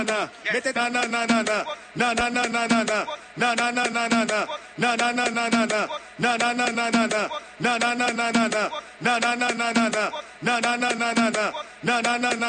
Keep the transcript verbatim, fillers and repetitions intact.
na, mete na na na na na, na na na na na na, na na na na na na, na na na na na na, na na na na na na, na na na na na na, na na na na na na, na na na na na na, na na na na